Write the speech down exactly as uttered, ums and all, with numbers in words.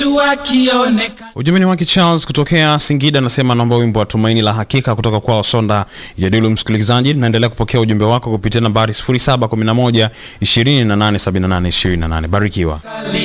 Ujumbe wake Charles kutokea Singida anasema naomba wimbo wa Tumaini la Hakika kutoka kwa Sonda Jadilu. Msikilizaji, naendelea kupokea ujumbe wako kupitia nambari sifuri saba kumi na moja ishirini na nane sabini na nane ishirini na nane. Barikiwa.